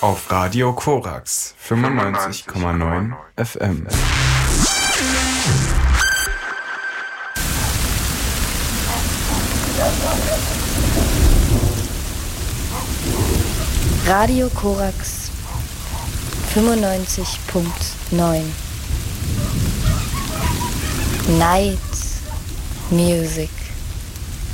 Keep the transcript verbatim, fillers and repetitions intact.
Auf Radio Korax fünfundneunzig Komma neun F M. Radio Korax fünfundneunzig Komma neun. Night Music.